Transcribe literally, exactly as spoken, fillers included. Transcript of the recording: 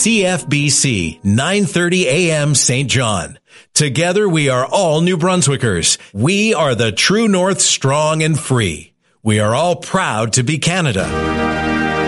C F B C, nine thirty a.m. Saint John. Together we are all New Brunswickers. We are the True North, strong and free. We are all proud to be Canada.